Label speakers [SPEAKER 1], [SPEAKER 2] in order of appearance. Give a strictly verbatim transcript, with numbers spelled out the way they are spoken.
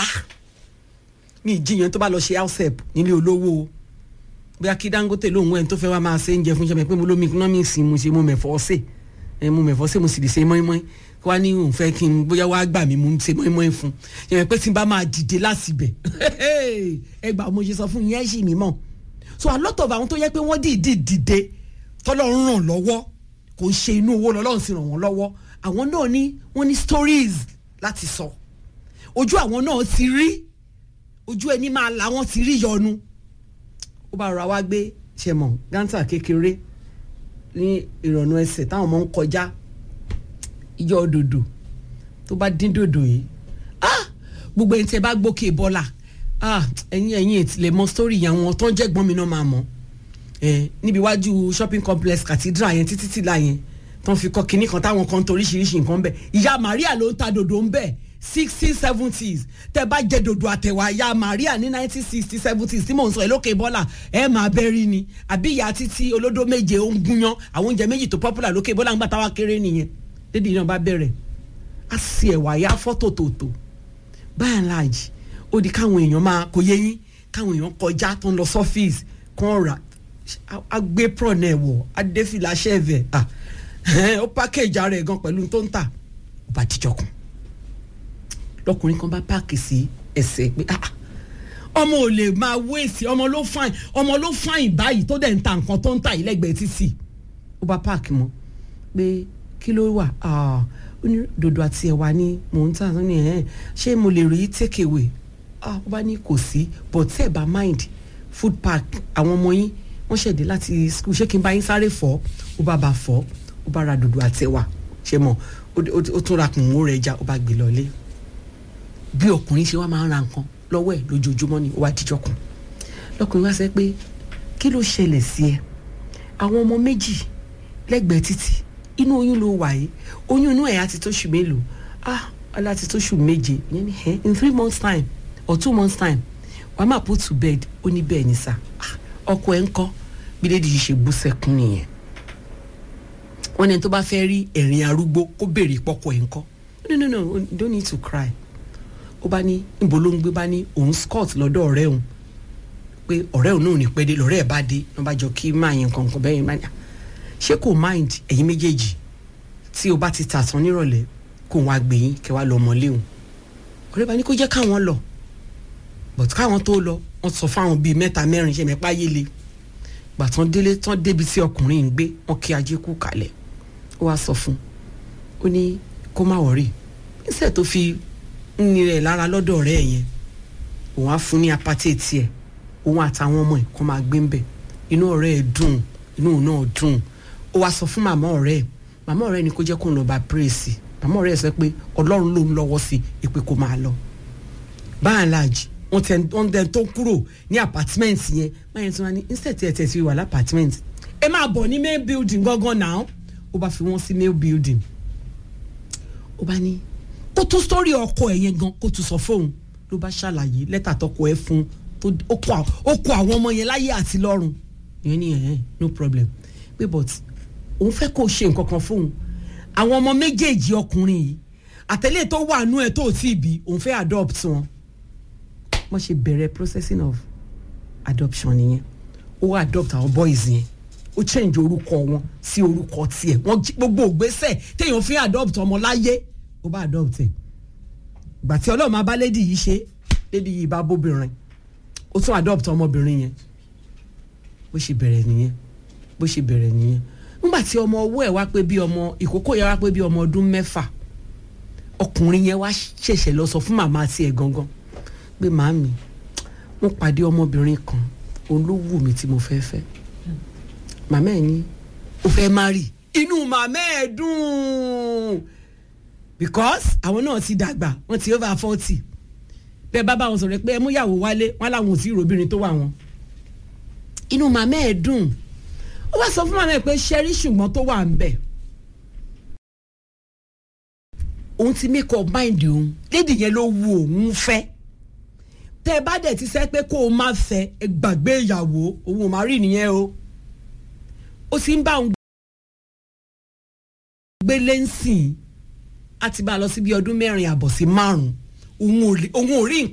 [SPEAKER 1] ah mi ìjiyàn tó bá lọ ṣe house help nílé olówó bóyá kí Dangote lóhun ẹni tó fẹ́ wá máa ṣe oúnjẹ fún ṣẹ́mi pé mo lómi economics mo ṣe mo mẹ̀fọ́ ṣe ẹ mo mẹ̀fọ́ ṣe mo sì lè ṣe mọ́ínmọ́ín kí wá ní òun fẹ́ kí n bóyá wá gbà mí mo ń ṣe mọ́ínmọ́ín fún ṣẹ́mi pé tí n bá máa dìde láti bẹ̀ ẹ gbà mo ṣe sọ fún yẹn ṣì mí mọ̀ so a lot of àwọn tó yẹ pé wọ́n dìde dìde tọ́lọ́run ràn lọ́wọ́ kò ń ṣe inú owó lọ́lọ́run sì ràn wọ́n lọ́wọ́ àwọn náà ní wọ́n ní stories láti sọ ojú àwọn náà ti rí ojú ẹni máa là wọ́n ti rí yọnu ó bá rọra wá gbé ṣe mọ̀ gántà kékeré ní ìrọ̀nà ẹsẹ̀ táwọn ọmọ ń kọjá ìjọ dòdò tó bá dín dòdò yìí ah gbogbo ẹni tí ẹ bá gbókè bọ́là ah ẹ̀yin ẹ̀yin ètìlẹ̀ mọ story yẹn àwọn tó ń jẹ́ gbọ́n mi náà máa mọ̀ ẹ̀ níbi iwájú shopping complex cathedral yẹn títí tìlà yẹn tó ń fi kọ́ kinní kan táwọn kan toríṣiríṣi nǹkan bẹ̀ ìyá Maria ló ń ta dòdò ń bẹ̀ sixties seventies tẹ bá jẹ dòdò àtẹwà ya Maria ní nineteen sixty seventies tí mò ń sọ ẹ lókè bọ́là ẹ máa bẹ́rí ni àbí ìyá títí olódó méje ó ń gúnyán àwọn oúnjẹ méjì tó popular lókè bọ́là ń gbà táwa kéré nìyẹn dédé náà bá bẹ̀rẹ̀ á sì ẹ̀wà ya fọ́tò tòótò by and large ó di káwọn èèyàn máa kò yé yín káwọn èèyàn kọjá tó ń lọ sọ́fíìsì kán rà á gbé prawn ẹ̀ wọ̀ á dé fìlà ṣẹ́ẹ̀fẹ̀ ó package ara ẹ̀ gan pẹ̀lú tó ń tà ó bá jíjọ kan lọkùnrin kan bá páàkì sí ẹsẹ̀ pé ah ọmọ ò lè máa wéèsì ọmọ ló fàìn ọmọ ló fàìn báyìí tó dẹ̀ ń ta nǹkan tó ń ta yìí lẹ́gbẹ̀ẹ́ títì ó bá páàkì mọ́ pé kí ló wà ó ní dòdò àti ẹ̀wà ni mò ń tà ní ẹ̀ ṣé mo lè rí take away ó bá ní kò sí but tẹ́ ẹ̀ bá mind food park àwọn ọmọ yín wọ́n ṣẹ̀dé láti school ṣé kí n bá yín sáré fọ́ ó bá bá fọ́ ó bá ra dòdò àti ẹ̀wà ṣe mọ̀ ó tún ra kùnún rẹ̀ já ó bá gbé lọlé bí ọkùnrin ṣe wá máa ń ra nǹkan lọ́wọ́ ẹ̀ lójoojúmọ́ ni ó wá díjọ́ kan lọkùnrin wá sẹ́ pé kí ló ṣẹlẹ̀ sí ẹ àwọn ọmọ méjì lẹ́gbẹ̀ẹ́ títì inú oyún ló wà yìí oyún inú ẹ̀ á ti tóṣù mélòó ah ọlá ti tóṣù méje yẹn ni ẹ in three months time or two months time wàá máa put to bed ó ní bẹ́ẹ̀ ni sà ọkọ ẹ̀ ń kọ́ bí lédi yìí ṣe bú sẹ́kún nìyẹn wọ́n ní tó bá fẹ́ rí ẹ̀rín arúgbó kó béèrè pọ́kọ ẹ̀ ń kọ́ no no no don't need to cry ó bá ní níbo ló ń gbé bá ní òun scott lọ́dọ̀ ọ̀rẹ́ òun pé ọ̀rẹ́ òun náà ní pẹ́ dé lọ́rẹ́ ẹ̀ bá dé wọ́n bá jọ kí máa yẹn kankan bẹ́ẹ̀ yẹn bá ní ṣé kò mind ẹ̀yin méjèèjì tí o bá ti tà tán nírọ̀lẹ́ kó wọn àgbè yín kẹ́ wá lọ ọmọlé òun ọ̀rẹ́ bá ní kó jẹ́ káwọn lọ but káwọn tó lọ wọ́n sọ fáwọn bíi mẹ́ta mẹ́rin ṣe mẹ́pá yéle gbà tán délé tán débi tí ọkùnrin ń gbé wọn kí ajé kú kalẹ̀ ó wá sọ fún ó ní kó má wọ̀rí níṣẹ́ tó fi ní rẹ̀ lára lọ́dọ̀ ọ̀rẹ́ yẹn òun á fún ní apáté tiẹ̀ òun àtàwọn ọmọ ẹ̀ kó máa gbé ń bẹ̀ inú ọ̀rẹ́ ẹ̀ dùn inú òun náà dùn ó wá sọ fún màmá ọ̀rẹ́ ẹ̀ màmá ọ̀rẹ́ ni kó jẹ́ kó ń lọ bá pírèsì màmá ọ̀rẹ́ ẹ̀ sọ pé ọlọ́run ló ń lọ́wọ́ sí ìpè kó máa lọ by and large wọ́n tẹ wọ́n tẹ tó kúrò ní apartment yẹn báyẹn tí wọ́n ní instead tí ẹ tẹ̀ sí wà lápàtment ẹ máa bọ̀ ní main building gángan náà ó bá fi wọ́n sí main building ó bá ní kó tún sórí ọkọ ẹ̀ yẹn gan kó tún sọ fóun ló bá ṣàlàyé lẹ́tà tọkọ ẹ̀ fún ó kọ àwọn ọmọ yẹn láyé àti lọ́run ìyẹn ní ẹ̀hẹ́n no problem pé but òun fẹ́ kó ṣe nǹkan kan fóun àwọn ọmọ méjèèjì ọkùnrin yìí àtẹ̀lé tó wà nú ẹ̀ tó tí ì bí òun fẹ́ adopt wọn wọ́n ṣe bẹ̀rẹ̀ processing of adoption nìyẹn ó adopt àwọn boys yẹn ó change orúkọ wọn sí orúkọ tiẹ̀ wọ́n gbogbo ògbésẹ̀ téèyàn fi adopt ọmọ láyé ó bá adopt ẹ̀ gbà tí ọlọ́run máa bá lady yìí ṣe lady yìí bá bóbìnrin ó tún adopt ọmọbìnrin yẹn bó ṣe bẹ̀rẹ̀ nìyẹn bó ṣe bẹ̀rẹ̀ nìyẹn nígbà tí ọmọ ọwọ́ ẹ̀ wá pé bí ọmọ ìkókó yẹn wá pé bí ọmọ ọdún mẹ́fà ọkùnrin yẹn wá ṣẹ̀ṣẹ̀ lọ sọ fún màmá tiẹ̀ gangan pé màámi mo pàdé ọmọbìnrin kan olówó mi tí mo fẹ́ fẹ́ màmá ẹ̀ ní ó fẹ́ marry inú màmá ẹ̀ dùn because àwọn náà ti dàgbà wọ́n ti over forty bẹ́ẹ̀ bá bá wọn sọ̀rọ̀ pé ẹ mú ìyàwó wálé wọn làwọn ò tí ì robìnrin tó wà wọn inú màmá ẹ̀ dùn ó wá sọ fún màmá ẹ̀ pé ṣẹ́rí ṣùgbọ́n tó wà ń bẹ̀ òun ti make up mind òun lédi yẹn ló wu òun fẹ́ tẹ́ ẹ bá dẹ̀ ti sẹ́ pé kó o má fẹ́ ẹ gbàgbé ìyàwó òun ò má rí nìyẹn o ó sì ń bá òun gbé lẹ́ǹsìn àti bá a lọ sí bí ọdún mẹ́rin àbọ̀ sí márùn-ún òun ò rí nǹkan.